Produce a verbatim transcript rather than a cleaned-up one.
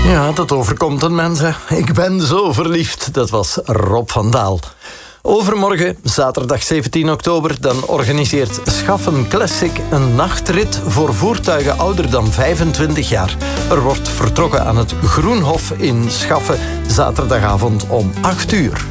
Ja, dat overkomt een mensen. Ik ben zo verliefd. Dat was Rob van Daal. Overmorgen, zaterdag zeventien oktober, dan organiseert Schaffen Classic een nachtrit voor voertuigen ouder dan vijfentwintig jaar. Er wordt vertrokken aan het Groenhof in Schaffen, zaterdagavond om acht uur.